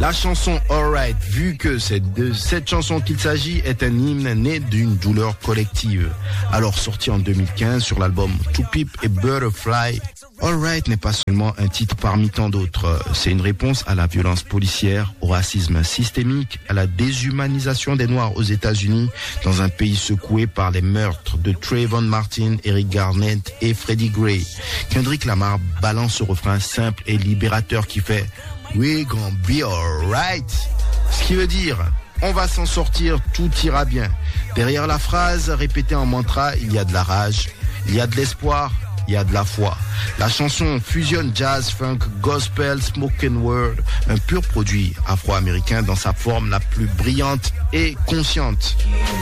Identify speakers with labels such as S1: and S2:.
S1: La chanson Alright, vu que c'est de cette chanson qu'il s'agit, est un hymne né d'une douleur collective. Alors sorti en 2015 sur l'album To Peep et Butterfly, Alright n'est pas seulement un titre parmi tant d'autres. C'est une réponse à la violence policière, au racisme systémique, à la déshumanisation des Noirs aux États-Unis, dans un pays secoué par les meurtres de Trayvon Martin, Eric Garnett et Freddie Gray. Kendrick Lamar balance ce refrain simple et libérateur qui fait "We gon' be alright", ce qui veut dire on va s'en sortir, tout ira bien. Derrière la phrase répétée en mantra, il y a de la rage, il y a de l'espoir, il y a de la foi. La chanson fusionne jazz, funk, gospel, spoken word, un pur produit afro-américain dans sa forme la plus brillante et consciente.